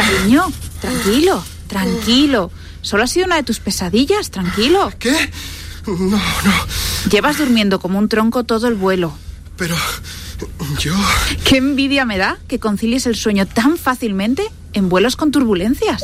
Cariño, tranquilo. Solo ha sido una de tus pesadillas, tranquilo. ¿Qué? No. Llevas durmiendo como un tronco todo el vuelo. Pero yo... Qué envidia me da que concilies el sueño tan fácilmente en vuelos con turbulencias.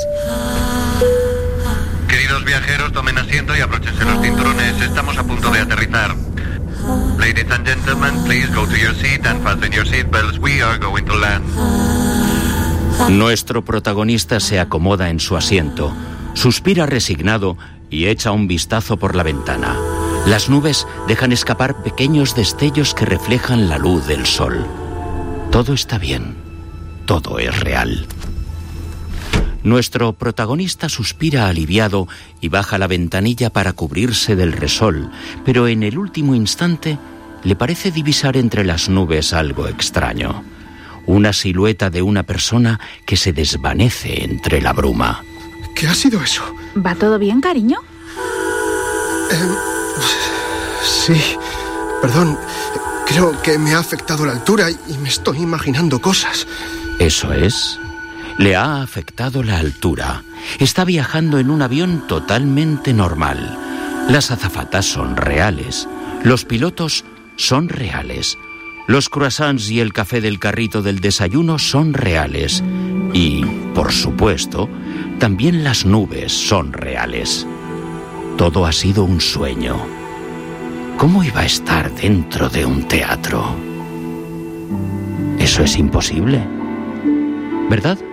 Queridos viajeros, tomen asiento y abróchense los cinturones. Estamos a punto de aterrizar. Ladies and gentlemen, please go to your seat and fasten your seatbelts. We are going to land. Nuestro protagonista se acomoda en su asiento, suspira resignado y echa un vistazo por la ventana. Las nubes dejan escapar pequeños destellos que reflejan la luz del sol. Todo está bien, todo es real. Nuestro protagonista suspira aliviado y baja la ventanilla para cubrirse del resol, pero en el último instante le parece divisar entre las nubes algo extraño. Una silueta de una persona que se desvanece entre la bruma. ¿Qué ha sido eso? ¿Va todo bien, cariño? Sí, perdón. Creo que me ha afectado la altura y me estoy imaginando cosas. Eso es. Le ha afectado la altura. Está viajando en un avión totalmente normal. Las azafatas son reales. Los pilotos son reales. Los croissants y el café del carrito del desayuno son reales. Y, por supuesto, también las nubes son reales. Todo ha sido un sueño. ¿Cómo iba a estar dentro de un teatro? Eso es imposible, ¿verdad?